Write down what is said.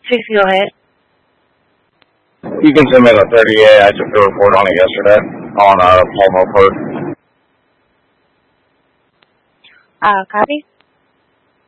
Please go ahead. You can submit a 30A. I took the report on it yesterday on Palmo Court. Copy.